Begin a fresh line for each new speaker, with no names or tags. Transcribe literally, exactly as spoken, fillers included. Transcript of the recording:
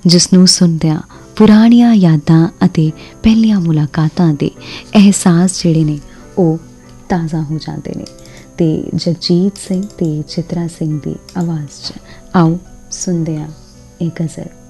ਜਿਸ ਨੂੰ ਸੁਣਦਿਆਂ ਪੁਰਾਣੀਆਂ ਯਾਦਾਂ ਅਤੇ ਪਹਿਲੀਆਂ ਮੁਲਾਕਾਤਾਂ ਦੇ ਅਹਿਸਾਸ ਜਿਹੜੇ ਨੇ ਉਹ ਤਾਜ਼ਾ ਹੋ ਜਾਂਦੇ ਨੇ। ਅਤੇ ਜਗਜੀਤ ਸਿੰਘ ਅਤੇ ਚਿਤਰਾ ਸਿੰਘ ਦੀ ਆਵਾਜ਼ 'ਚ ਆਓ ਸੁਣਦੇ ਹਾਂ ਇਹ ਗਜ਼ਲ।